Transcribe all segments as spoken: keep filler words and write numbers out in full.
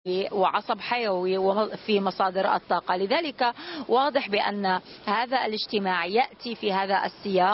وعصب حيوي في مصادر الطاقة. لذلك واضح بأن هذا الاجتماع يأتي في هذا السياق،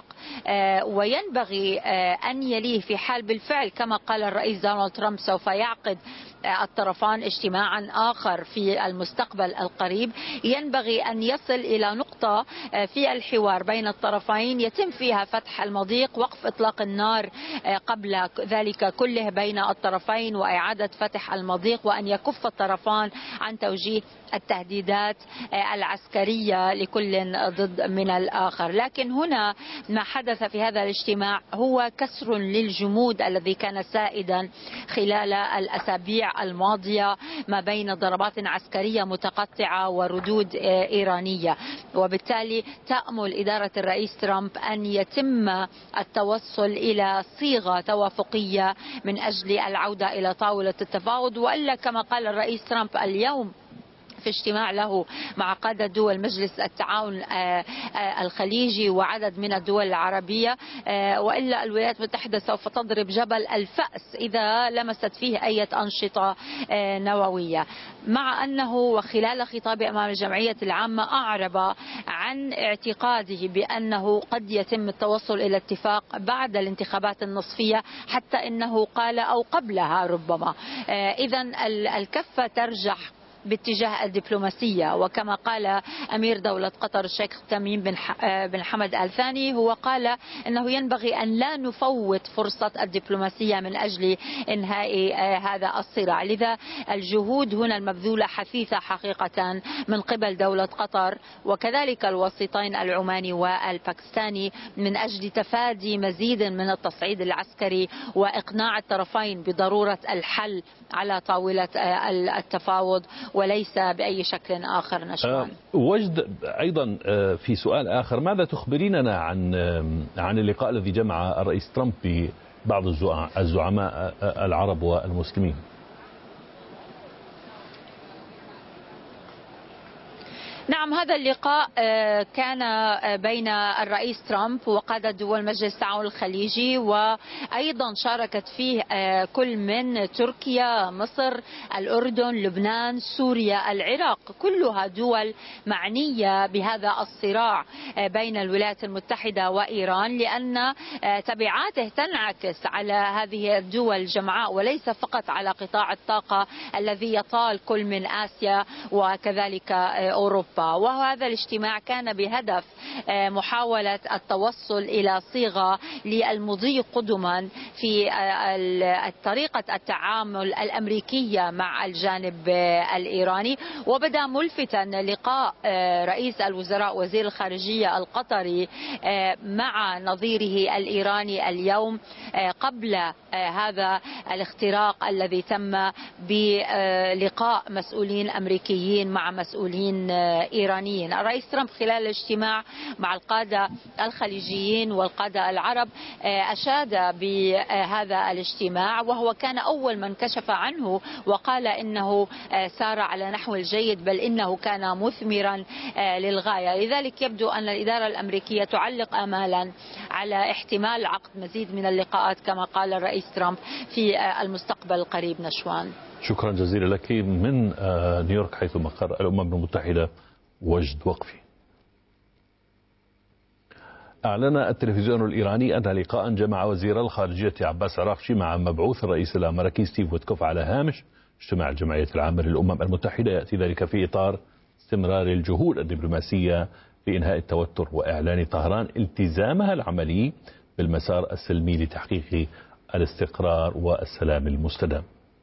وينبغي أن يليه في حال بالفعل كما قال الرئيس دونالد ترامب سوف يعقد الطرفان اجتماعا آخر في المستقبل القريب، ينبغي أن يصل إلى نقطة في الحوار بين الطرفين يتم فيها فتح المضيق، وقف إطلاق النار قبل ذلك كله بين الطرفين، وإعادة فتح المضيق، وأن يكف الطرفان عن توجيه التهديدات العسكرية لكل ضد من الآخر. لكن هنا ما حدث في هذا الاجتماع هو كسر للجمود الذي كان سائدا خلال الأسابيع الماضية ما بين ضربات عسكرية متقطعة وردود إيرانية، وبالتالي تأمل إدارة الرئيس ترامب أن يتم التوصل إلى صيغة توافقية من أجل العودة إلى طاولة التفاوض، وإلا كما قال الرئيس ترامب اليوم في اجتماع له مع قادة دول مجلس التعاون الخليجي وعدد من الدول العربية، وإلا الولايات المتحدة سوف تضرب جبل الفأس إذا لمست فيه أي أنشطة نووية. مع أنه وخلال خطابه أمام الجمعية العامة أعرب عن اعتقاده بأنه قد يتم التوصل إلى اتفاق بعد الانتخابات النصفية، حتى إنه قال أو قبلها ربما. إذن الكفة ترجح باتجاه الدبلوماسية، وكما قال أمير دولة قطر الشيخ تميم بن بن حمد آل ثاني، هو قال أنه ينبغي أن لا نفوت فرصة الدبلوماسية من أجل إنهاء هذا الصراع. لذا الجهود هنا المبذولة حثيثة حقيقة من قبل دولة قطر وكذلك الوسيطين العماني والباكستاني من أجل تفادي مزيد من التصعيد العسكري وإقناع الطرفين بضرورة الحل على طاولة التفاوض وليس بأي شكل آخر. نشوان وجد أيضا في سؤال آخر، ماذا تخبريننا عن عن اللقاء الذي جمع الرئيس ترامب ببعض الزعماء العرب والمسلمين؟ نعم، هذا اللقاء كان بين الرئيس ترامب وقادة دول مجلس التعاون الخليجي، وأيضا شاركت فيه كل من تركيا، مصر، الأردن، لبنان، سوريا، العراق، كلها دول معنية بهذا الصراع بين الولايات المتحدة وإيران، لأن تبعاته تنعكس على هذه الدول الجمعاء وليس فقط على قطاع الطاقة الذي يطال كل من آسيا وكذلك أوروبا. وهذا الاجتماع كان بهدف محاولة التوصل إلى صيغة للمضي قدما في طريقة التعامل الأمريكية مع الجانب الإيراني. وبدأ ملفتا لقاء رئيس الوزراء وزير الخارجية القطري مع نظيره الإيراني اليوم قبل هذا الاختراق الذي تم بلقاء مسؤولين أمريكيين مع مسؤولين إيرانيين. الرئيس ترامب خلال الاجتماع مع القادة الخليجيين والقادة العرب أشاد بهذا الاجتماع، وهو كان أول من كشف عنه وقال إنه سار على نحو الجيد، بل إنه كان مثمرا للغاية. لذلك يبدو أن الإدارة الأمريكية تعلق آمالا على احتمال عقد مزيد من اللقاءات كما قال الرئيس ترامب في المستقبل القريب. نشوان، شكرا جزيلا لك من نيويورك حيث مقر الأمم المتحدة وجد وقفي. أعلن التلفزيون الإيراني أن لقاء جمع وزير الخارجية عباس عراقشي مع مبعوث الرئيس الأمريكي ستيف ويتكوف على هامش اجتماع الجمعية العامة للأمم المتحدة يأتي ذلك في إطار استمرار الجهود الدبلوماسية لإنهاء التوتر وإعلان طهران التزامها العملي بالمسار السلمي لتحقيق الاستقرار والسلام المستدام.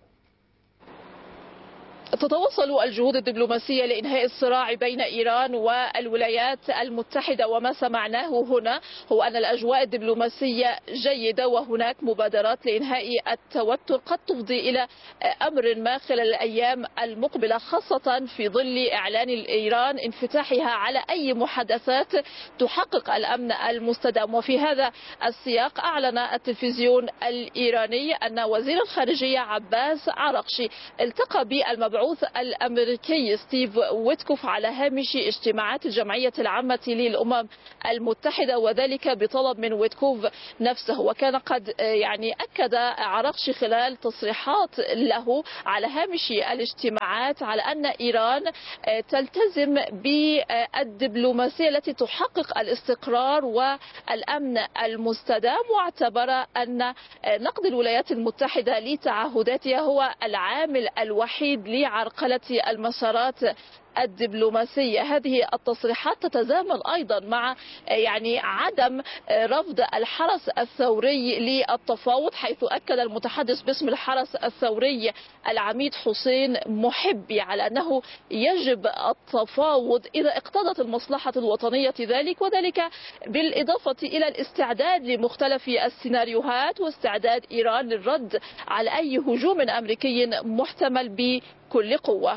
تتواصل الجهود الدبلوماسية لإنهاء الصراع بين إيران والولايات المتحدة، وما سمعناه هنا هو أن الأجواء الدبلوماسية جيدة وهناك مبادرات لإنهاء التوتر قد تفضي إلى أمر ما خلال الأيام المقبلة، خاصة في ظل إعلان إيران انفتاحها على أي محادثات تحقق الأمن المستدام. وفي هذا السياق أعلن التلفزيون الإيراني أن وزير الخارجية عباس عراقشي التقى بالمبعوث المبعوث الأمريكي ستيف ويتكوف على هامش اجتماعات الجمعية العامة للأمم المتحدة، وذلك بطلب من ويتكوف نفسه. وكان قد يعني أكد عراقشي خلال تصريحات له على هامش الاجتماعات على أن إيران تلتزم بالدبلوماسية التي تحقق الاستقرار والأمن المستدام، واعتبر أن نقد الولايات المتحدة لتعهداتها هو العامل الوحيد لعرقلة المسارات الدبلوماسية. هذه التصريحات تتزامن أيضا مع يعني عدم رفض الحرس الثوري للتفاوض، حيث أكد المتحدث باسم الحرس الثوري العميد حسين محبي على أنه يجب التفاوض إذا اقتضت المصلحة الوطنية ذلك، وذلك بالإضافة إلى الاستعداد لمختلف السيناريوهات واستعداد إيران للرد على أي هجوم أمريكي محتمل بكل قوة.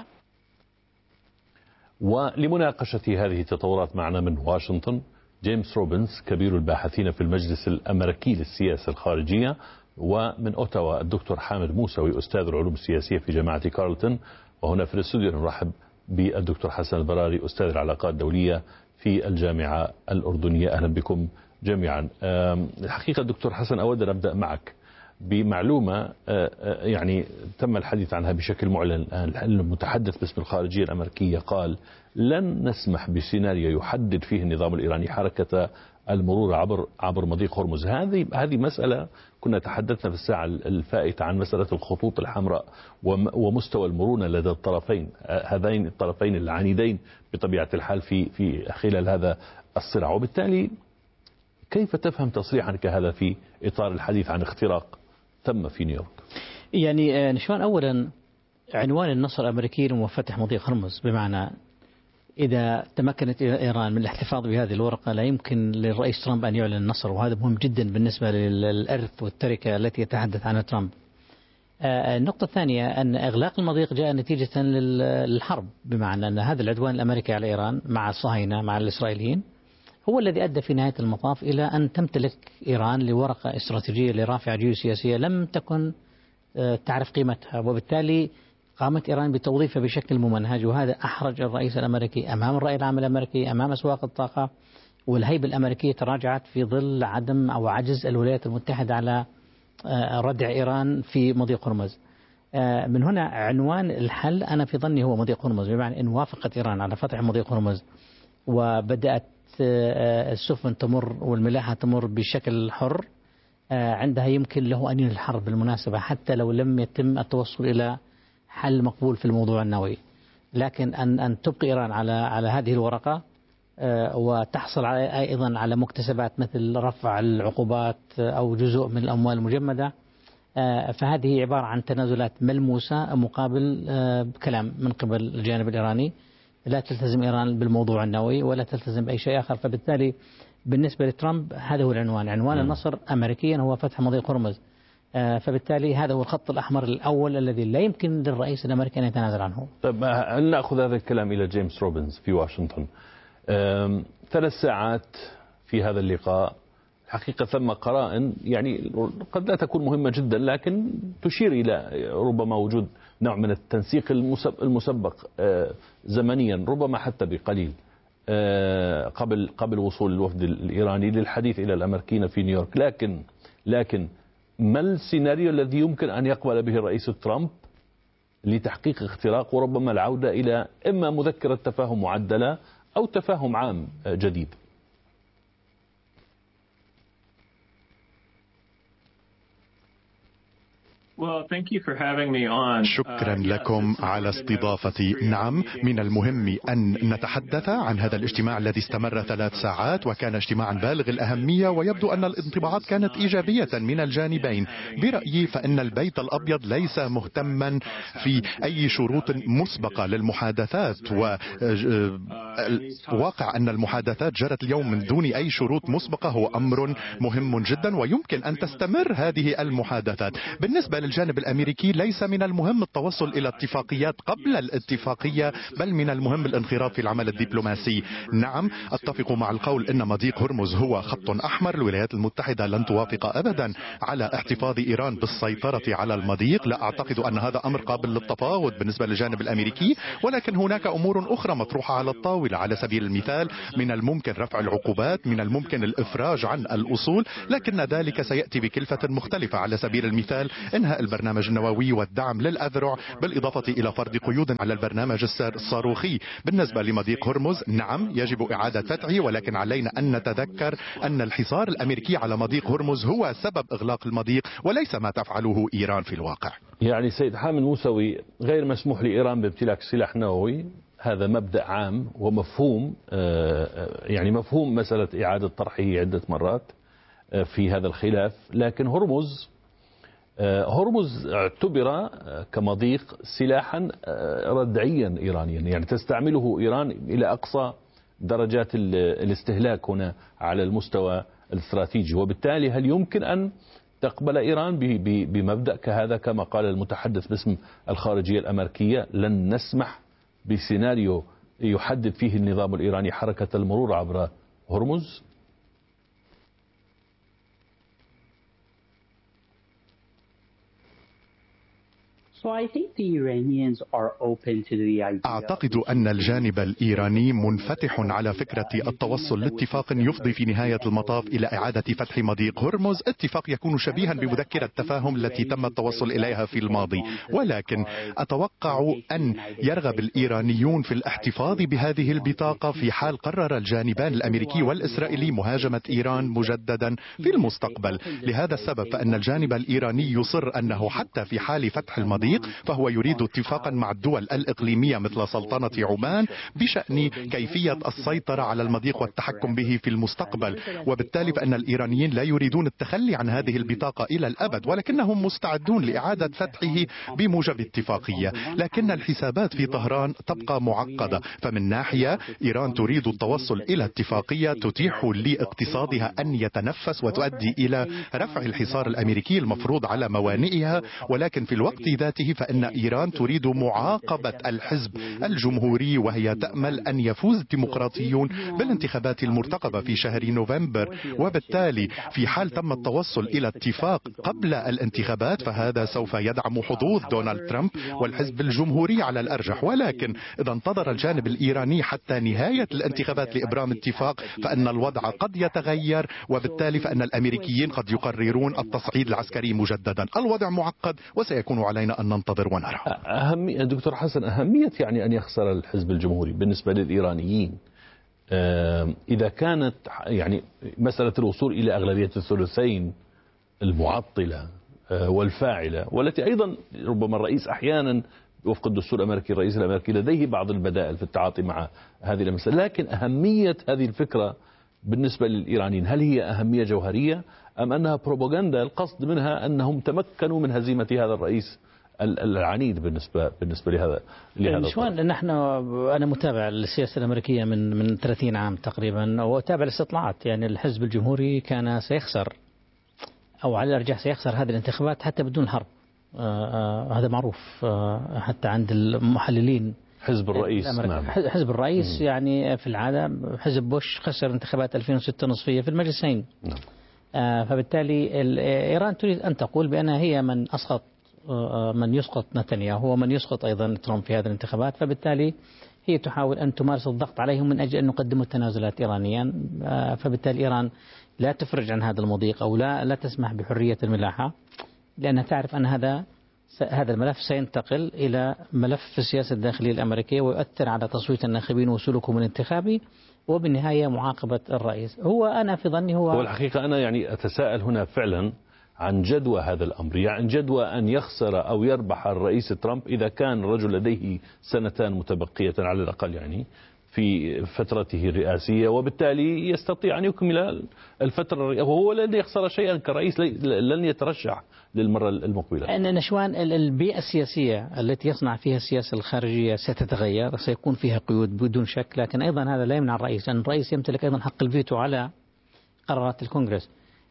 ولمناقشة هذه التطورات معنا من واشنطن جيمس روبنز كبير الباحثين في المجلس الأمريكي للسياسة الخارجية، ومن أوتاوا الدكتور حامد موسوي أستاذ العلوم السياسية في جامعة كارلتون، وهنا في الاستوديو نرحب بالدكتور حسن البراري أستاذ العلاقات الدولية في الجامعة الأردنية. أهلا بكم جميعا. الحقيقة دكتور حسن أود أن أبدأ معك بمعلومة يعني تم الحديث عنها بشكل معلن الآن. المتحدث باسم الخارجية الأمريكية قال لن نسمح بسيناريو يحدد فيه النظام الإيراني حركة المرور عبر عبر مضيق هرمز. هذه هذه مسألة كنا تحدثنا في الساعة الفائتة عن مسألة الخطوط الحمراء ومستوى المرونة لدى الطرفين، هذين الطرفين العنيدين بطبيعة الحال في في خلال هذا الصراع. وبالتالي كيف تفهم تصريحا كهذا في إطار الحديث عن اختراق تم في نيويورك؟ يعني نشوان أولا عنوان النصر الأمريكي وفتح مضيق هرمز، بمعنى إذا تمكنت إيران من الاحتفاظ بهذه الورقة لا يمكن للرئيس ترامب أن يعلن النصر، وهذا مهم جدا بالنسبة للإرث والتركة التي يتحدث عنها ترامب. النقطة الثانية أن إغلاق المضيق جاء نتيجة للحرب، بمعنى أن هذا العدوان الأمريكي على إيران مع الصهاينة مع الإسرائيليين هو الذي أدى في نهاية المطاف إلى أن تمتلك إيران لورقة استراتيجية لرافعة جيوسياسية لم تكن تعرف قيمتها، وبالتالي قامت إيران بتوظيفها بشكل ممنهج، وهذا أحرج الرئيس الأمريكي أمام الرأي العام الأمريكي أمام أسواق الطاقة، والهيبة الأمريكية تراجعت في ظل عدم أو عجز الولايات المتحدة على ردع إيران في مضيق هرمز. من هنا عنوان الحل أنا في ظني هو مضيق هرمز، بمعنى إن وافقت إيران على فتح مضيق هرمز وبدأت السفن تمر والملاحة تمر بشكل حر، عندها يمكن له أن ينهي الحرب بالمناسبة، حتى لو لم يتم التوصل إلى حل مقبول في الموضوع النووي. لكن أن أن تبقي إيران على على هذه الورقة وتحصل أيضا على مكتسبات مثل رفع العقوبات أو جزء من الأموال المجمدة، فهذه عبارة عن تنازلات ملموسة مقابل كلام من قبل الجانب الإيراني. لا تلتزم إيران بالموضوع النووي ولا تلتزم بأي شيء آخر، فبالتالي بالنسبة لترامب هذا هو العنوان، عنوان النصر أمريكيا هو فتح مضيق هرمز، فبالتالي هذا هو الخط الأحمر الأول الذي لا يمكن للرئيس الأمريكي أن يتنازل عنه. طيب نأخذ هذا الكلام إلى جيمس روبنز في واشنطن. ثلاث ساعات في هذا اللقاء، حقيقة ثم قرائن يعني قد لا تكون مهمة جدا لكن تشير إلى ربما وجود نوع من التنسيق المسبق زمنيا ربما حتى بقليل قبل قبل وصول الوفد الإيراني للحديث إلى الأمريكيين في نيويورك. لكن لكن ما السيناريو الذي يمكن أن يقبل به الرئيس ترامب لتحقيق اختراق وربما العودة إلى إما مذكرة تفاهم معدلة أو تفاهم عام جديد؟ شكرا لكم على استضافتي. نعم، من المهم أن نتحدث عن هذا الاجتماع الذي استمر ثلاث ساعات وكان اجتماعا بالغ الأهمية، ويبدو أن الانطباعات كانت إيجابية من الجانبين. برأيي فإن البيت الأبيض ليس مهتما في أي شروط مسبقة للمحادثات، وواقع أن المحادثات جرت اليوم من دون أي شروط مسبقة هو أمر مهم جدا ويمكن أن تستمر هذه المحادثات. بالنسبة للجانب الأمريكي ليس من المهم التوصل إلى اتفاقيات قبل الاتفاقية، بل من المهم الانخراط في العمل الدبلوماسي. نعم، أتفق مع القول إن مضيق هرمز هو خط أحمر. الولايات المتحدة لن توافق أبدا على احتفاظ إيران بالسيطرة على المضيق. لا أعتقد أن هذا أمر قابل للتفاوض بالنسبة للجانب الأمريكي، ولكن هناك أمور أخرى مطروحة على الطاولة. على سبيل المثال، من الممكن رفع العقوبات، من الممكن الإفراج عن الأصول، لكن ذلك سيأتي بكلفة مختلفة. على سبيل المثال، إنهاء البرنامج النووي والدعم للأذرع، بالإضافة إلى فرض قيود على البرنامج الصاروخي. بالنسبة لمضيق هرمز، نعم يجب إعادة فتحه، ولكن علينا أن نتذكر أن الحصار الأمريكي على مضيق هرمز هو سبب إغلاق المضيق وليس ما تفعله إيران في الواقع. يعني سيد حامد موسوي، غير مسموح لإيران بامتلاك سلاح نووي، هذا مبدأ عام ومفهوم، يعني مفهوم مسألة إعادة طرحه عدة مرات في هذا الخلاف. لكن هرمز هرمز اعتبر كمضيق سلاحا ردعيا إيرانيا، يعني تستعمله إيران إلى أقصى درجات الاستهلاك هنا على المستوى الاستراتيجي. وبالتالي هل يمكن أن تقبل إيران بمبدأ كهذا؟ كما قال المتحدث باسم الخارجية الأمريكية، لن نسمح بسيناريو يحدد فيه النظام الإيراني حركة المرور عبر هرمز. أعتقد أن الجانب الإيراني منفتح على فكرة التوصل لاتفاق يفضي في نهاية المطاف إلى إعادة فتح مضيق هرمز، اتفاق يكون شبيها بمذكرة التفاهم التي تم التوصل إليها في الماضي. ولكن أتوقع أن يرغب الإيرانيون في الاحتفاظ بهذه البطاقة في حال قرر الجانبان الأمريكي والإسرائيلي مهاجمة إيران مجددا في المستقبل. لهذا السبب فإن الجانب الإيراني يصر أنه حتى في حال فتح المضيق فهو يريد اتفاقا مع الدول الإقليمية مثل سلطنة عمان بشأن كيفية السيطرة على المضيق والتحكم به في المستقبل. وبالتالي فإن الإيرانيين لا يريدون التخلي عن هذه البطاقة إلى الأبد، ولكنهم مستعدون لإعادة فتحه بموجب اتفاقية. لكن الحسابات في طهران تبقى معقدة. فمن ناحية إيران تريد التوصل إلى اتفاقية تتيح لاقتصادها أن يتنفس وتؤدي إلى رفع الحصار الأمريكي المفروض على موانئها، ولكن في الوقت ذاته فإن إيران تريد معاقبة الحزب الجمهوري، وهي تأمل أن يفوز الديمقراطيون بالانتخابات المرتقبة في شهر نوفمبر. وبالتالي في حال تم التوصل إلى اتفاق قبل الانتخابات فهذا سوف يدعم حظوظ دونالد ترامب والحزب الجمهوري على الأرجح. ولكن إذا انتظر الجانب الإيراني حتى نهاية الانتخابات لإبرام اتفاق فإن الوضع قد يتغير، وبالتالي فإن الأمريكيين قد يقررون التصعيد العسكري مجددا. الوضع معقد وسيكون علينا أن ننتظر ونرى. أهمية دكتور حسن، أهمية يعني أن يخسر الحزب الجمهوري بالنسبة للإيرانيين إذا كانت يعني مسألة الوصول إلى أغلبية الثلثين المعطلة والفاعلة، والتي أيضا ربما الرئيس أحيانا وفق الدستور الأمريكي الرئيس الأمريكي لديه بعض البدائل في التعاطي مع هذه المسألة. لكن أهمية هذه الفكرة بالنسبة للإيرانيين هل هي أهمية جوهرية أم أنها بروباغندا القصد منها أنهم تمكنوا من هزيمة هذا الرئيس العنيد بالنسبة بالنسبة لهذا لهذا شوان؟ نحن أنا متابع للسياسة الأمريكية من من ثلاثين عام تقريبا، وأتابع الاستطلاعات. يعني الحزب الجمهوري كان سيخسر أو على الأرجح سيخسر هذه الانتخابات حتى بدون حرب. آه آه هذا معروف آه حتى عند المحللين. حزب الرئيس نعم. حزب الرئيس يعني في العادة حزب بوش خسر انتخابات ألفين وستة نصفية في المجلسين. نعم. آه فبالتالي إيران تريد أن تقول بأنها هي من أسقط من يسقط نتنياهو ومن يسقط أيضا ترامب في هذه الانتخابات. فبالتالي هي تحاول أن تمارس الضغط عليهم من أجل أن يقدموا التنازلات إيرانيا. فبالتالي إيران لا تفرج عن هذا المضيق أو لا لا تسمح بحرية الملاحة، لأنها تعرف أن هذا هذا الملف سينتقل إلى ملف في السياسة الداخلية الأمريكية ويؤثر على تصويت الناخبين وسلوكهم الانتخابي وبالنهاية معاقبة الرئيس. هو أنا في ظني هو هو الحقيقة أنا يعني أتساءل هنا فعلا عن جدوى هذا الأمر، يعني جدوى أن يخسر أو يربح الرئيس ترامب إذا كان الرجل لديه سنتان متبقية على الأقل يعني في فترته الرئاسية، وبالتالي يستطيع أن يكمل الفترة، وهو لن يخسر شيئا كرئيس، لن يترشح للمرة المقبلة. أن نشوان البيئة السياسية التي يصنع فيها السياسة الخارجية ستتغير، سيكون فيها قيود بدون شك، لكن أيضا هذا لا يمنع الرئيس أن الرئيس يمتلك أيضا حق الفيتو على قرارات الكونغرس.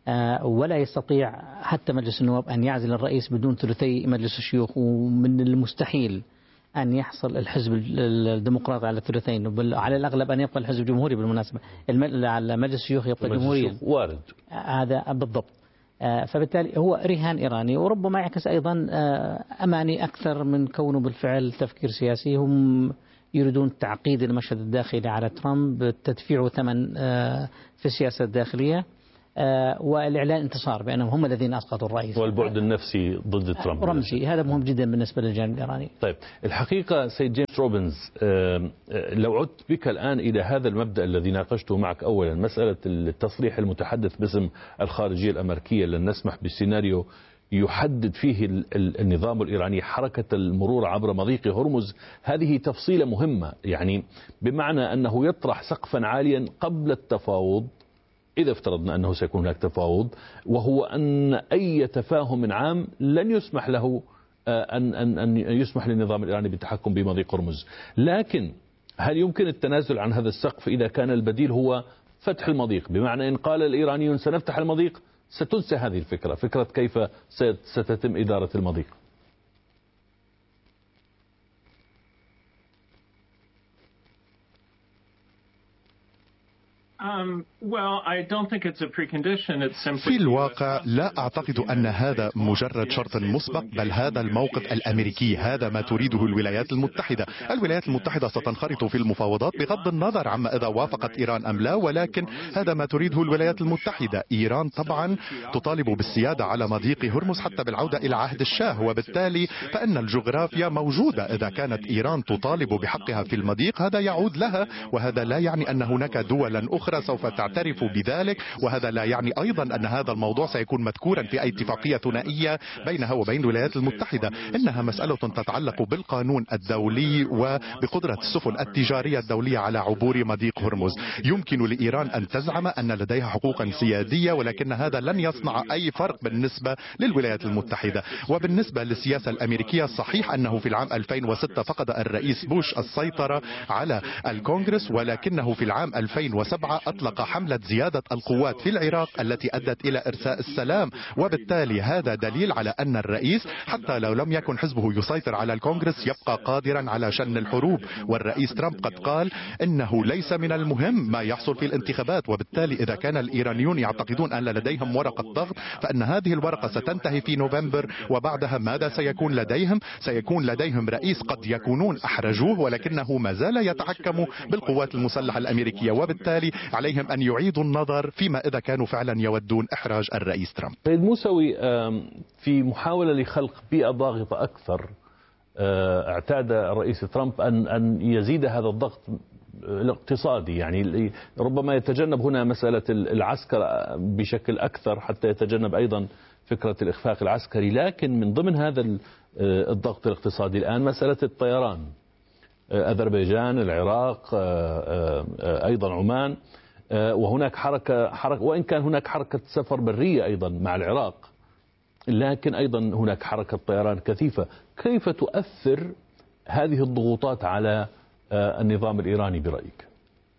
ولا يستطيع حتى مجلس النواب أن يعزل الرئيس بدون ثلثي مجلس الشيوخ، ومن المستحيل أن يحصل الحزب الديمقراطي على الثلثين، على الأغلب أن يبقى الحزب الجمهوري. بالمناسبة على مجلس الشيوخ يبقى جمهوريا، وارد هذا بالضبط. فبالتالي هو رهان إيراني، وربما يعكس أيضا أماني أكثر من كونه بالفعل تفكير سياسي. هم يريدون تعقيد المشهد الداخلي على ترامب، تدفيعه ثمن في السياسة الداخلية، والإعلان انتصار بأنهم هم الذين أسقطوا الرئيس، والبعد النفسي ضد ترامب رمزي. هذا مهم جدا بالنسبة للجانب الإيراني. طيب الحقيقة سيد جيمس روبنز، لو عدت بك الآن إلى هذا المبدأ الذي ناقشته معك أولا، مسألة التصريح المتحدث باسم الخارجية الأمريكية لن نسمح بسيناريو يحدد فيه النظام الإيراني حركة المرور عبر مضيق هرمز، هذه تفصيلة مهمة، يعني بمعنى أنه يطرح سقفا عاليا قبل التفاوض، إذا افترضنا أنه سيكون هناك تفاوض، وهو أن أي تفاهم عام لن يسمح له أن أن أن يسمح للنظام الإيراني بالتحكم بمضيق هرمز. لكن هل يمكن التنازل عن هذا السقف إذا كان البديل هو فتح المضيق؟ بمعنى إن قال الإيرانيون سنفتح المضيق ستنسى هذه الفكرة، فكرة كيف ستتم إدارة المضيق. في الواقع لا أعتقد أن هذا مجرد شرط مسبق، بل هذا الموقف الأمريكي، هذا ما تريده الولايات المتحدة. الولايات المتحدة ستنخرط في المفاوضات بغض النظر عما إذا وافقت إيران أم لا، ولكن هذا ما تريده الولايات المتحدة. إيران طبعا تطالب بالسيادة على مضيق هرمز حتى بالعودة إلى عهد الشاه، وبالتالي فإن الجغرافيا موجودة. إذا كانت إيران تطالب بحقها في المضيق هذا يعود لها، وهذا لا يعني أن هناك دولا أخرى سوف تعترف بذلك، وهذا لا يعني أيضا أن هذا الموضوع سيكون مذكورا في أي اتفاقية ثنائية بينها وبين الولايات المتحدة. إنها مسألة تتعلق بالقانون الدولي وبقدرة السفن التجارية الدولية على عبور مضيق هرمز. يمكن لإيران أن تزعم أن لديها حقوقا سيادية، ولكن هذا لن يصنع أي فرق بالنسبة للولايات المتحدة. وبالنسبة للسياسة الأمريكية، صحيح أنه في العام ألفين وستة فقد الرئيس بوش السيطرة على الكونغرس، ولكنه في العام ألفين وسبعة أطلق حملة زيادة القوات في العراق التي أدت إلى إرساء السلام، وبالتالي هذا دليل على أن الرئيس حتى لو لم يكن حزبه يسيطر على الكونغرس يبقى قادرا على شن الحروب. والرئيس ترامب قد قال إنه ليس من المهم ما يحصل في الانتخابات، وبالتالي إذا كان الإيرانيون يعتقدون أن لديهم ورقة ضغط فإن هذه الورقة ستنتهي في نوفمبر، وبعدها ماذا سيكون لديهم؟ سيكون لديهم رئيس قد يكونون أحرجوه ولكنه ما زال يتحكم بالقوات المسلحة الأمريكية، وبالتالي عليهم أن يعيدوا النظر فيما إذا كانوا فعلا يودون إحراج الرئيس ترامب. سيد موسوي، في محاولة لخلق بيئة ضاغطة أكثر اعتاد الرئيس ترامب أن أن يزيد هذا الضغط الاقتصادي، يعني ربما يتجنب هنا مسألة العسكر بشكل أكثر حتى يتجنب أيضا فكرة الإخفاق العسكري. لكن من ضمن هذا الضغط الاقتصادي الآن مسألة الطيران، أذربيجان، العراق، أيضا عمان، وهناك حركة, حركة وإن كان هناك حركة سفر برية أيضا مع العراق، لكن أيضا هناك حركة طيران كثيفة. كيف تؤثر هذه الضغوطات على النظام الإيراني برأيك؟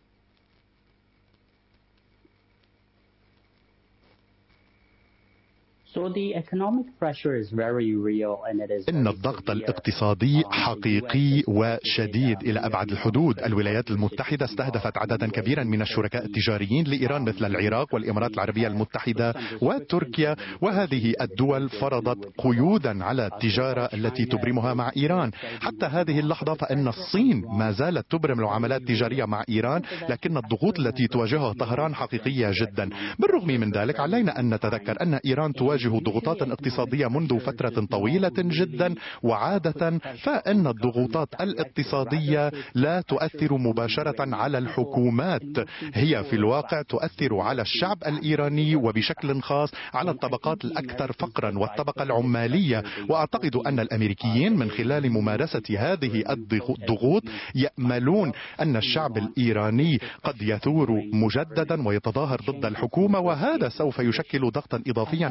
إن الضغط الاقتصادي حقيقي وشديد إلى أبعد الحدود. الولايات المتحدة استهدفت عددا كبيرا من الشركاء التجاريين لإيران مثل العراق والإمارات العربية المتحدة وتركيا، وهذه الدول فرضت قيودا على التجارة التي تبرمها مع إيران. حتى هذه اللحظة فإن الصين ما زالت تبرم العملات التجارية مع إيران، لكن الضغوط التي تواجهها طهران حقيقية جدا. بالرغم من ذلك علينا أن نتذكر أن إيران تواجه ضغوطات اقتصادية منذ فترة طويلة جدا، وعادة فإن الضغوطات الاقتصادية لا تؤثر مباشرة على الحكومات، هي في الواقع تؤثر على الشعب الإيراني وبشكل خاص على الطبقات الأكثر فقرا والطبقة العمالية. وأعتقد أن الأمريكيين من خلال ممارسة هذه الضغوط يأملون أن الشعب الإيراني قد يثور مجددا ويتظاهر ضد الحكومة، وهذا سوف يشكل ضغطا إضافيا على الحكومة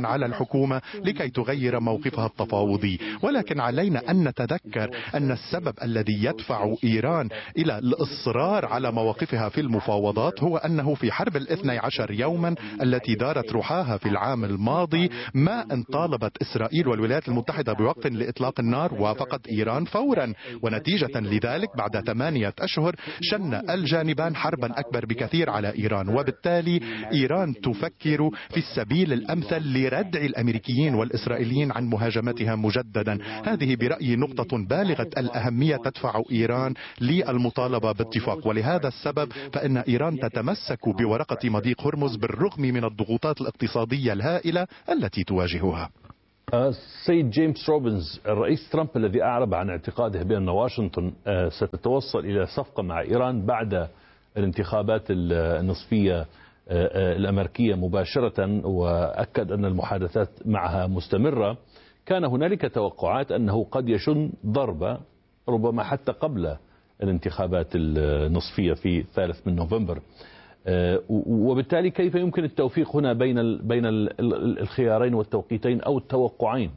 الحكومة لكي تغير موقفها التفاوضي، ولكن علينا أن نتذكر أن السبب الذي يدفع إيران إلى الإصرار على مواقفها في المفاوضات هو أنه في حرب الاثني عشر يوما التي دارت رحاها في العام الماضي ما أن طالبت إسرائيل والولايات المتحدة بوقف لإطلاق النار وافقت إيران فورا، ونتيجة لذلك بعد ثمانية أشهر شن الجانبان حربا أكبر بكثير على إيران، وبالتالي إيران تفكر في السبيل الأمثل لردع الأمريكيين والإسرائيليين عن مهاجمتها مجددا. هذه برأيي نقطة بالغة الأهمية تدفع إيران للمطالبة باتفاق، ولهذا السبب فإن إيران تتمسك بورقة مضيق هرمز بالرغم من الضغوطات الاقتصادية الهائلة التي تواجهها. السيد جيمس روبنز، الرئيس ترامب الذي أعرب عن اعتقاده بأن واشنطن ستتوصل إلى صفقة مع إيران بعد الانتخابات النصفية الأمريكية مباشرة، وأكد أن المحادثات معها مستمرة، كان هنالك توقعات أنه قد يشن ضربة ربما حتى قبل الانتخابات النصفية في الثالث من نوفمبر، وبالتالي كيف يمكن التوفيق هنا بين بين الخيارين والتوقيتين أو التوقعين؟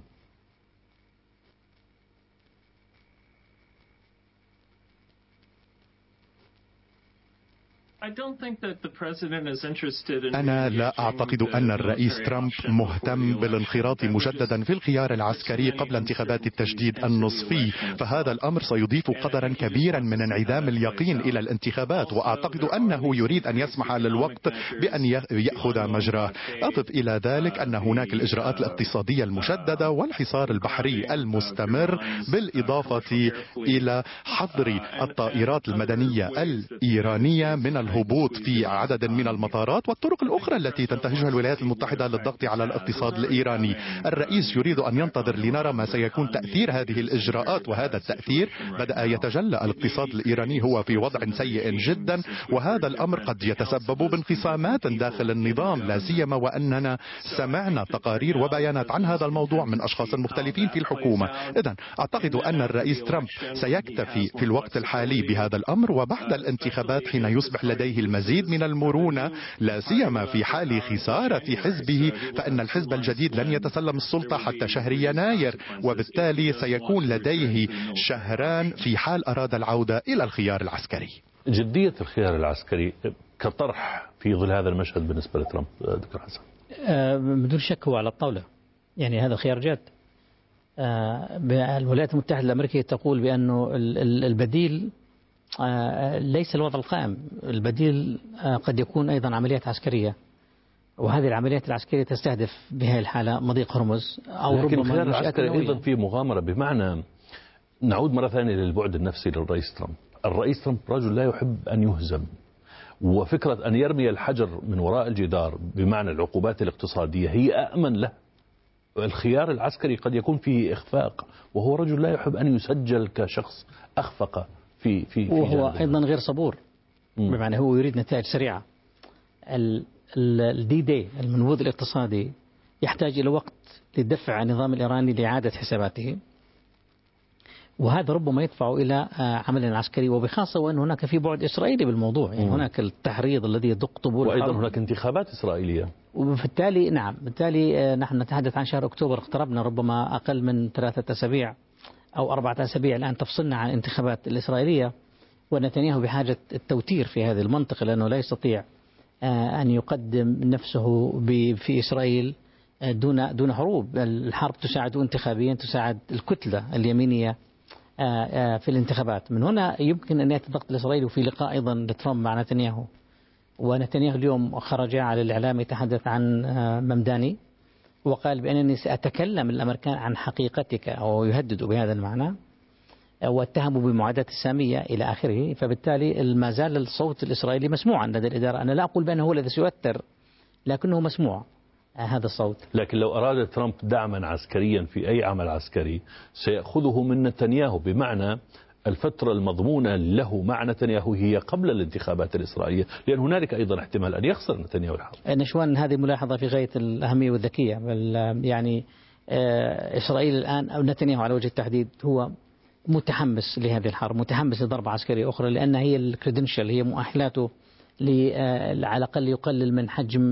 أنا لا أعتقد أن الرئيس ترامب مهتم بالانخراط مجددا في الخيار العسكري قبل انتخابات التجديد النصفي، فهذا الأمر سيضيف قدرا كبيرا من انعدام اليقين إلى الانتخابات، وأعتقد أنه يريد أن يسمح للوقت بأن يأخذ مجراه. أضف إلى ذلك أن هناك الإجراءات الاقتصادية المشددة والحصار البحري المستمر، بالإضافة إلى حظر الطائرات المدنية الإيرانية من الهبوط في عدد من المطارات والطرق الأخرى التي تنتهجها الولايات المتحدة للضغط على الاقتصاد الإيراني. الرئيس يريد أن ينتظر لنرى ما سيكون تأثير هذه الإجراءات، وهذا التأثير بدأ يتجلى. الاقتصاد الإيراني هو في وضع سيء جدا، وهذا الأمر قد يتسبب بانقسامات داخل النظام، لا سيما وأننا سمعنا تقارير وبيانات عن هذا الموضوع من أشخاص مختلفين في الحكومة. إذن أعتقد أن الرئيس ترامب سيكتفي في الوقت الحالي بهذا الأمر، وبعد الانتخابات حين يصبح لديه المزيد من المرونة، لا سيما في حال خسارة حزبه، فإن الحزب الجديد لن يتسلم السلطة حتى شهر يناير، وبالتالي سيكون لديه شهران في حال أراد العودة إلى الخيار العسكري. جدية الخيار العسكري كطرح في ظل هذا المشهد بالنسبة لترامب دكتور حسن؟ بدون شك هو على الطاولة، يعني هذا خيار جاد. الولايات المتحدة الأمريكية تقول بأنه البديل ليس الوضع القائم، البديل قد يكون أيضا عمليات عسكرية، وهذه العمليات العسكرية تستهدف بهذه الحالة مضيق هرمز أو لكن ربما الخيار العسكري أيضا في مغامرة، بمعنى نعود مرة ثانية للبعد النفسي للرئيس ترامب. الرئيس ترامب رجل لا يحب أن يهزم، وفكرة أن يرمي الحجر من وراء الجدار بمعنى العقوبات الاقتصادية هي أأمن له. الخيار العسكري قد يكون فيه إخفاق، وهو رجل لا يحب أن يسجل كشخص أخفق في في في وهو أيضا غير صبور، م. بمعنى هو يريد نتائج سريعة. الدي دي المنبوذ الاقتصادي يحتاج إلى وقت للدفع النظام الإيراني لإعادة حساباته، وهذا ربما يدفع إلى عمل عسكري، وبخاصة وأن هناك في بعد إسرائيلي بالموضوع، يعني هناك التحريض الذي يدق طبول وأيضا الحرب، هناك انتخابات إسرائيلية، وبالتالي نعم بالتالي نحن نتحدث عن شهر أكتوبر، اقتربنا ربما أقل من ثلاثة أسابيع أو أربعة أسابيع الآن تفصلنا عن الانتخابات الإسرائيلية، ونتنياهو بحاجة التوتير في هذه المنطقة، لأنه لا يستطيع أن يقدم نفسه في إسرائيل دون دون حروب. الحرب تساعد انتخابيا، تساعد الكتلة اليمينية في الانتخابات. من هنا يمكن أن يأتي الضغط الإسرائيلي. وفي لقاء أيضا لترامب مع نتنياهو، ونتنياهو اليوم خرج على الإعلام يتحدث عن ممداني وقال بأنني سأتكلم الأمريكان عن حقيقتك، أو يهدد بهذا المعنى، واتهموا بمعاداة السامية إلى آخره. فبالتالي ما زال الصوت الإسرائيلي مسموعا لدى الإدارة. أنا لا أقول بأنه هو الذي سيؤثر، لكنه مسموع هذا الصوت. لكن لو أراد ترامب دعما عسكريا في أي عمل عسكري سيأخذه من نتنياهو، بمعنى الفترة المضمونة له مع نتنياهو هي قبل الانتخابات الإسرائيلية، لأن هنالك أيضا احتمال أن يخسر نتنياهو الحرب. نشوان، هذه ملاحظة في غاية الأهمية والذكية. يعني إسرائيل الآن أو نتنياهو على وجه التحديد هو متحمس لهذه الحرب، متحمس لضربة عسكرية أخرى، لأن هي الكريدنشال، هي مؤهلاته على الأقل يقلل من حجم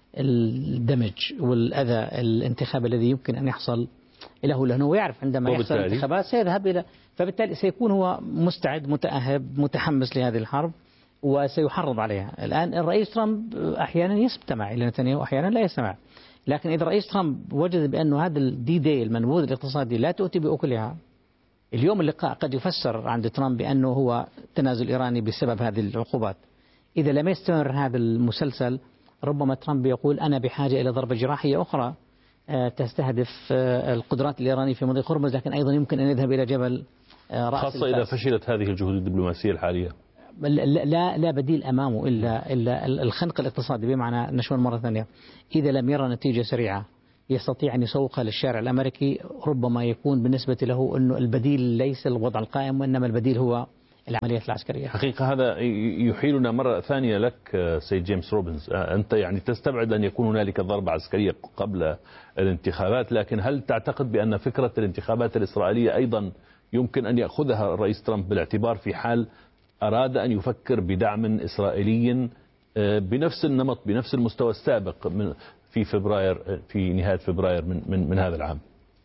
الدمج والأذى الانتخابي الذي يمكن أن يحصل له، لأنه هو يعرف عندما يحصل انتخابات سيذهب إلى، فبالتالي سيكون هو مستعد متأهب متحمس لهذه الحرب وسيحرض عليها. الآن الرئيس ترامب أحيانا يستمع إلى نتنياهو وأحيانا لا يستمع، لكن إذا الرئيس ترامب وجد بأن هذا الدي دي المنبوذ الاقتصادي لا تؤتي بأكلها، اليوم اللقاء قد يفسر عند ترامب بأنه هو تنازل إيراني بسبب هذه العقوبات. إذا لم يستمر هذا المسلسل ربما ترامب يقول أنا بحاجة إلى ضربة جراحية أخرى تستهدف القدرات الإيرانية في مضيق هرمز، لكن أيضا يمكن أن يذهب إلى جبل رأس خاصة إذا فشلت هذه الجهود الدبلوماسية الحالية. لا لا بديل أمامه إلا إلا الخنق الاقتصادي، بمعنى نشوان مرة ثانية إذا لم يرى نتيجة سريعة يستطيع أن يسوقها للشارع الأمريكي، ربما يكون بالنسبة له أنه البديل ليس الوضع القائم وإنما البديل هو العمليات العسكرية. حقيقة هذا يحيلنا مرة ثانية لك سيد جيمس روبنز، أنت يعني تستبعد أن يكون هنالك ضربة عسكرية قبل الانتخابات، لكن هل تعتقد بأن فكرة الانتخابات الإسرائيلية أيضا يمكن أن يأخذها الرئيس ترامب بالاعتبار في حال أراد أن يفكر بدعم إسرائيلي بنفس النمط بنفس المستوى السابق من في فبراير في نهاية فبراير من من, من هذا العام؟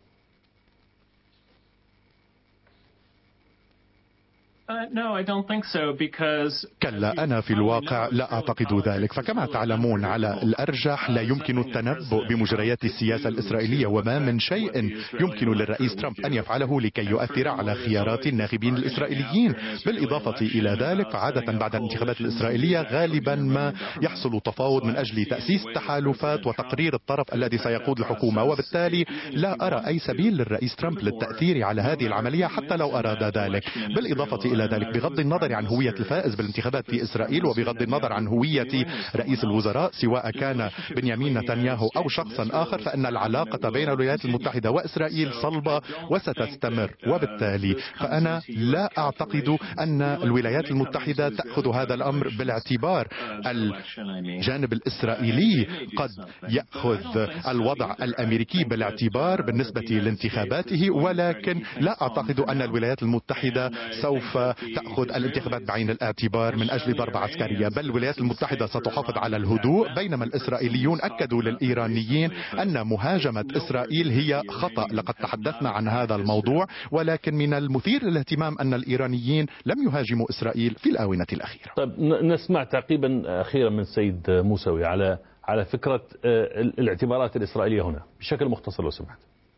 كلا، أنا في الواقع لا أعتقد ذلك. فكما تعلمون على الأرجح لا يمكن التنبؤ بمجريات السياسة الإسرائيلية، وما من شيء يمكن للرئيس ترامب أن يفعله لكي يؤثر على خيارات الناخبين الإسرائيليين. بالإضافة إلى ذلك فعادة بعد الانتخابات الإسرائيلية غالبا ما يحصل تفاوض من أجل تأسيس تحالفات وتقرير الطرف الذي سيقود الحكومة، وبالتالي لا أرى أي سبيل للرئيس ترامب للتأثير على هذه العملية حتى لو أراد ذلك. بالإضافة إلى ذلك بغض النظر عن هوية الفائز بالانتخابات في إسرائيل وبغض النظر عن هوية رئيس الوزراء سواء كان بنيامين نتنياهو أو شخصا آخر، فإن العلاقة بين الولايات المتحدة وإسرائيل صلبة وستستمر، وبالتالي فأنا لا أعتقد أن الولايات المتحدة تأخذ هذا الأمر بالاعتبار. الجانب الإسرائيلي قد يأخذ الوضع الأمريكي بالاعتبار بالنسبة لانتخاباته، ولكن لا أعتقد أن الولايات المتحدة سوف تأخذ الانتخابات بعين الاعتبار من أجل ضربة عسكرية، بل الولايات المتحدة ستحافظ على الهدوء، بينما الإسرائيليون أكدوا للإيرانيين أن مهاجمة إسرائيل هي خطأ. لقد تحدثنا عن هذا الموضوع، ولكن من المثير للاهتمام أن الإيرانيين لم يهاجموا إسرائيل في الآونة الأخيرة. طيب نسمع تعقيبا أخيرا من سيد موسوي على على فكرة الاعتبارات الإسرائيلية هنا بشكل مختصر لو سمحت.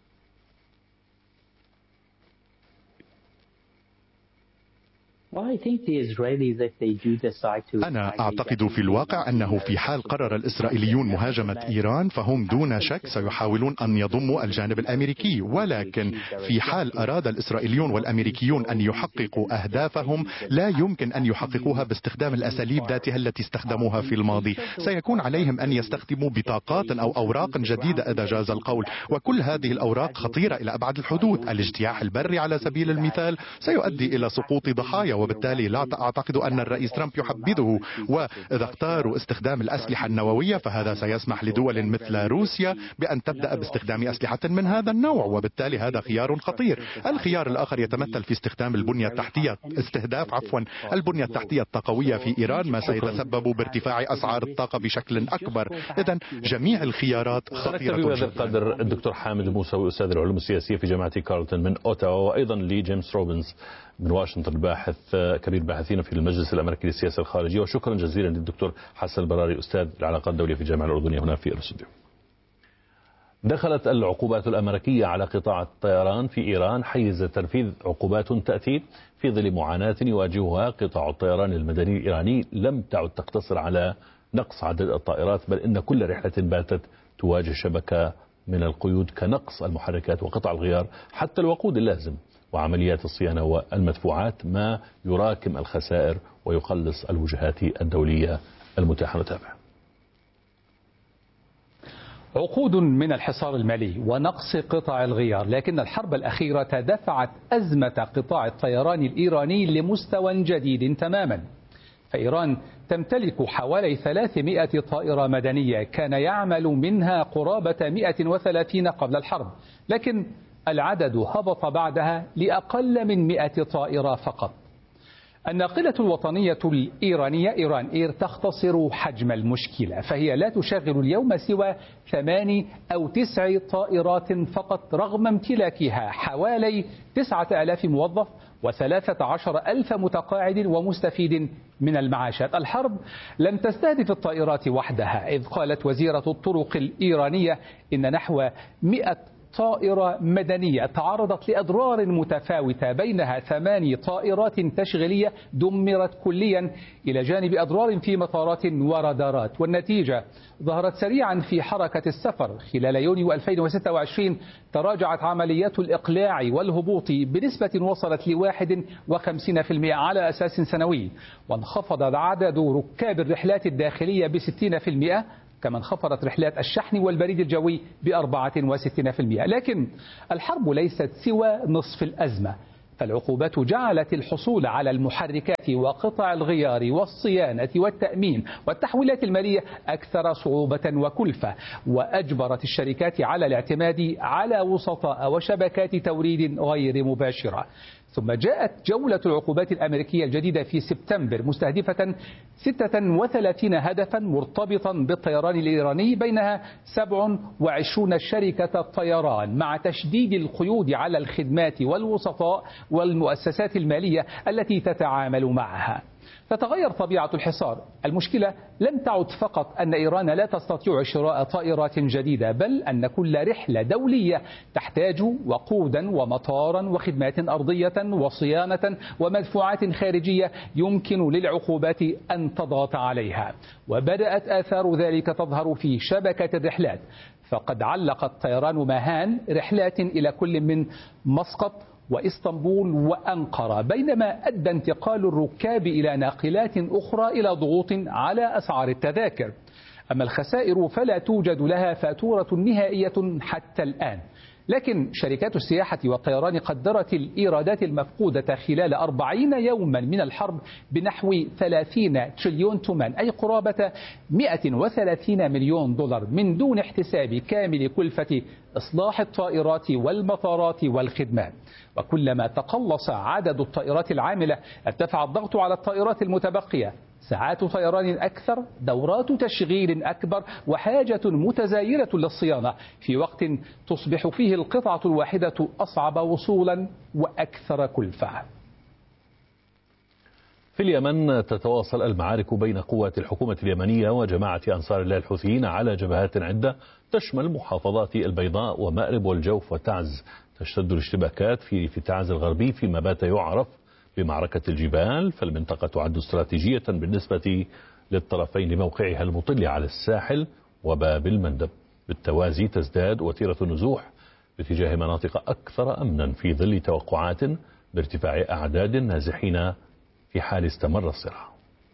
أنا أعتقد في الواقع أنه في حال قرر الإسرائيليون مهاجمة إيران فهم دون شك سيحاولون أن يضموا الجانب الأمريكي، ولكن في حال أراد الإسرائيليون والأمريكيون أن يحققوا أهدافهم لا يمكن أن يحققوها باستخدام الأساليب ذاتها التي استخدموها في الماضي. سيكون عليهم أن يستخدموا بطاقات أو أوراق جديدة إذا جاز القول، وكل هذه الأوراق خطيرة إلى أبعد الحدود. الاجتياح البري على سبيل المثال سيؤدي إلى سقوط ضحايا، وبالتالي لا أعتقد أن الرئيس ترامب يحبذه. وإذا اختاروا استخدام الأسلحة النووية فهذا سيسمح لدول مثل روسيا بأن تبدأ باستخدام أسلحة من هذا النوع، وبالتالي هذا خيار خطير. الخيار الآخر يتمثل في استخدام البنية التحتية استهداف عفوا البنية التحتية الطاقوية في إيران، ما سيتسبب بارتفاع أسعار الطاقة بشكل أكبر. إذن جميع الخيارات خطيرة بهذا القدر الدكتور حامد الموسوي أستاذ العلوم السياسية في جامعة كارلتون من أوتاوا، وأيضا لجيمس روبنز من واشنطن الباحث كبير باحثين في المجلس الأمريكي للسياسة الخارجية، وشكرا جزيلا للدكتور حسن البراري أستاذ العلاقات الدولية في الجامعة الأردنية هنا في الاستوديو. دخلت العقوبات الأمريكية على قطاع الطيران في إيران حيز تنفيذ عقوبات تأتي في ظل معاناة يواجهها قطاع الطيران المدني الإيراني لم تعد تقتصر على نقص عدد الطائرات، بل إن كل رحلة باتت تواجه شبكة من القيود كنقص المحركات وقطع الغيار حتى الوقود اللازم وعمليات الصيانة والمدفوعات، ما يراكم الخسائر ويقلص الوجهات الدولية المتاحة. نتابع. عقود من الحصار المالي ونقص قطع الغيار، لكن الحرب الأخيرة دفعت أزمة قطاع الطيران الإيراني لمستوى جديد تماما. فإيران تمتلك حوالي ثلاثمائة طائرة مدنية كان يعمل منها قرابة مئة وثلاثين قبل الحرب، لكن العدد هبط بعدها لأقل من مئة طائرة فقط. الناقلة الوطنية الإيرانية إيران إير تختصر حجم المشكلة، فهي لا تشغل اليوم سوى ثماني أو تسع طائرات فقط، رغم امتلاكها حوالي تسعة آلاف موظف وثلاثة عشر ألف متقاعد ومستفيد من المعاشات. الحرب لم تستهدف الطائرات وحدها، إذ قالت وزيرة الطرق الإيرانية إن نحو مئة طائرة مدنية تعرضت لأضرار متفاوتة، بينها ثماني طائرات تشغيلية دمرت كليا، إلى جانب أضرار في مطارات ورادارات. والنتيجة ظهرت سريعا في حركة السفر. خلال يونيو ألفين وستة وعشرين تراجعت عمليات الإقلاع والهبوط بنسبة وصلت لواحد وخمسين بالمئة على أساس سنوي، وانخفض عدد ركاب الرحلات الداخلية بستين بالمئة، كما انخفضت رحلات الشحن والبريد الجوي بأربعة وستين بالمئة. لكن الحرب ليست سوى نصف الأزمة، فالعقوبات جعلت الحصول على المحركات وقطع الغيار والصيانة والتأمين والتحويلات المالية أكثر صعوبة وكلفة، وأجبرت الشركات على الاعتماد على وسطاء وشبكات توريد غير مباشرة. ثم جاءت جولة العقوبات الأمريكية الجديدة في سبتمبر مستهدفة ستة وثلاثين هدفا مرتبطا بالطيران الإيراني، بينها سبع وعشرين شركة طيران، مع تشديد القيود على الخدمات والوسطاء والمؤسسات المالية التي تتعامل معها. تتغير طبيعة الحصار. المشكلة لم تعد فقط أن إيران لا تستطيع شراء طائرات جديدة، بل أن كل رحلة دولية تحتاج وقودا ومطارا وخدمات أرضية وصيانة ومدفوعات خارجية يمكن للعقوبات أن تضغط عليها. وبدأت آثار ذلك تظهر في شبكة الرحلات، فقد علق الطيران ماهان رحلات إلى كل من مسقط وإسطنبول وأنقرة، بينما أدى انتقال الركاب إلى ناقلات أخرى إلى ضغوط على أسعار التذاكر. أما الخسائر فلا توجد لها فاتورة نهائية حتى الآن، لكن شركات السياحة والطيران قدرت الإيرادات المفقودة خلال أربعين يوما من الحرب بنحو ثلاثين تريليون تومان، أي قرابة مئة وثلاثين مليون دولار، من دون احتساب كامل كلفة إصلاح الطائرات والمطارات والخدمات. وكلما تقلص عدد الطائرات العاملة ارتفع الضغط على الطائرات المتبقية، ساعات طيران أكثر، دورات تشغيل أكبر، وحاجة متزايرة للصيانة في وقت تصبح فيه القطعة الواحدة أصعب وصولا وأكثر كلفة. في اليمن تتواصل المعارك بين قوات الحكومة اليمنية وجماعة أنصار الله الحوثيين على جبهات عدة تشمل محافظات البيضاء ومأرب والجوف وتعز. تشتد الاشتباكات في في تعز الغربي فيما بات يعرف بمعركة الجبال، فالمنطقة تعد استراتيجية بالنسبة للطرفين لموقعها المطل على الساحل وباب المندب. بالتوازي تزداد وتيرة النزوح باتجاه مناطق أكثر أمنا في ظل توقعات بارتفاع أعداد النازحين في حال استمر الصراع.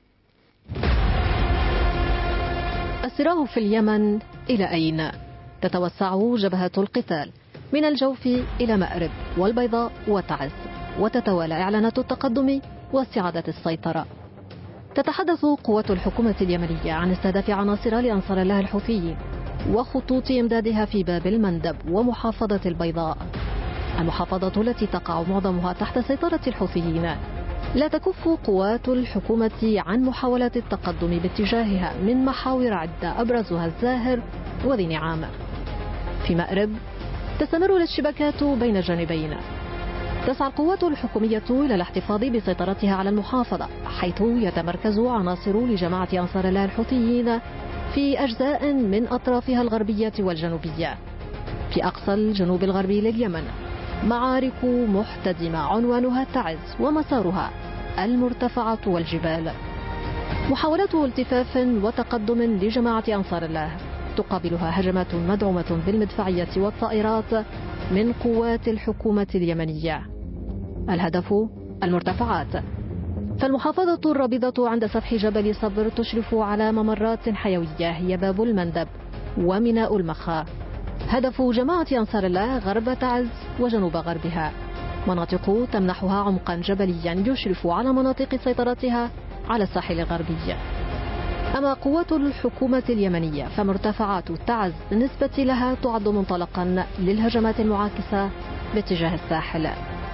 الصراع في اليمن إلى أين؟ تتوسع جبهة القتال من الجوف إلى مأرب والبيضاء وتعز، وتتوالى إعلانات التقدم واستعادة السيطرة. تتحدث قوات الحكومة اليمنية عن استهداف عناصر لأنصار الله الحوثيين وخطوط إمدادها في باب المندب ومحافظة البيضاء، المحافظة التي تقع معظمها تحت سيطرة الحوثيين. لا تكف قوات الحكومة عن محاولات التقدم باتجاهها من محاور عدة أبرزها الزاهر وذي نعام. في مأرب تستمر الاشتباكات بين الجانبين. تسعى القوات الحكومية إلى الاحتفاظ بسيطرتها على المحافظة، حيث يتمركز عناصر لجماعة أنصار الله الحوثيين في أجزاء من أطرافها الغربية والجنوبية. في أقصى الجنوب الغربي لليمن معارك محتدمة عنوانها تعز ومسارها المرتفعات والجبال. محاولات التفاف وتقدم لجماعة أنصار الله تقابلها هجمات مدعومة بالمدفعية والطائرات من قوات الحكومة اليمنية. الهدف المرتفعات، فالمحافظة الرابضة عند سفح جبل صبر تشرف على ممرات حيوية هي باب المندب وميناء المخا. هدف جماعة أنصار الله غرب تعز وجنوب غربها، مناطق تمنحها عمقا جبليا يشرف على مناطق سيطرتها على الساحل الغربي. أما قوات الحكومة اليمنية فمرتفعات تعز بالنسبة لها تعد منطلقا للهجمات المعاكسة باتجاه الساحل.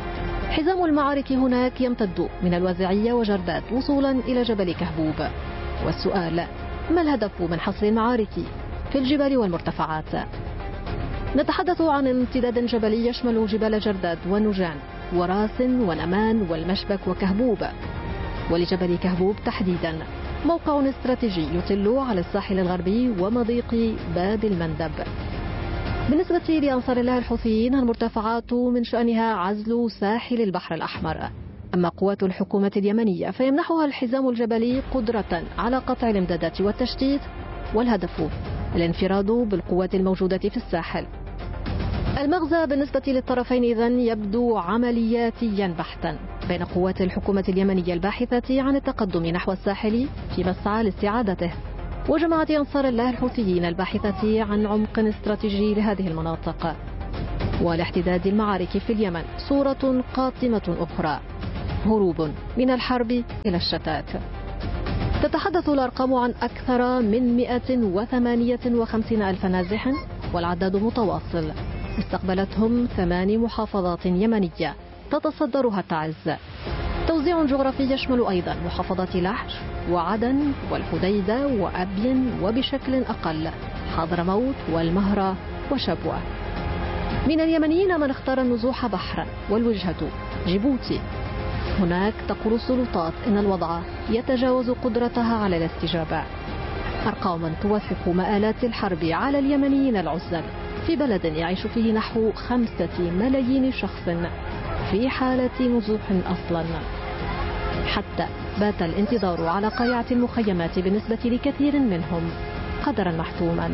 حزام المعارك هناك يمتد من الوازعية وجردات وصولا إلى جبل كهبوب. والسؤال: ما الهدف من حصر المعارك في الجبال والمرتفعات؟ نتحدث عن امتداد جبلي يشمل جبال جرداد ونجان وراس ونمان والمشبك وكهبوب. ولجبل كهبوب تحديدا موقع استراتيجي يطل على الساحل الغربي ومضيق باب المندب. بالنسبة لأنصار الله الحوثيين، المرتفعات من شأنها عزل ساحل البحر الأحمر. أما قوات الحكومة اليمنية فيمنحها الحزام الجبلي قدرة على قطع الامدادات والتشتيت، والهدف الانفراد بالقوات الموجودة في الساحل. المغزى بالنسبة للطرفين إذن يبدو عملياتيا بحتا بين قوات الحكومة اليمنية الباحثة عن التقدم نحو الساحل في مسعى لاستعادته، وجماعة أنصار الله الحوثيين الباحثة عن عمق استراتيجي لهذه المناطق. ولاحتداد المعارك في اليمن صورة قاتمة أخرى: هروب من الحرب إلى الشتات. تتحدث الأرقام عن أكثر من مئة وثمانية وخمسين ألف نازح، والعداد متواصل. استقبلتهم ثماني محافظات يمنية تتصدرها تعز. توزيع جغرافي يشمل أيضا محافظات لحج وعدن والحديدة وأبين، وبشكل أقل حضرموت والمهرة وشبوة. من اليمنيين من اختار النزوح بحرا، والوجهة جيبوتي. هناك تقول السلطات إن الوضع يتجاوز قدرتها على الاستجابة. أرقام توثق مآلات الحرب على اليمنيين العزل في بلد يعيش فيه نحو خمسة ملايين شخص في حالة نزوح أصلا. حتى بات الانتظار على قريعة المخيمات بالنسبة لكثير منهم قدرا محتوما.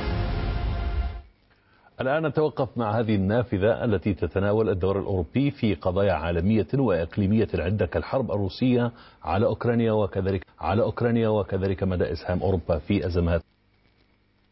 الآن نتوقف مع هذه النافذة التي تتناول الدور الأوروبي في قضايا عالمية وإقليمية عدة كالحرب الروسية على أوكرانيا وكذلك على أوكرانيا وكذلك مدى إسهام أوروبا في أزمات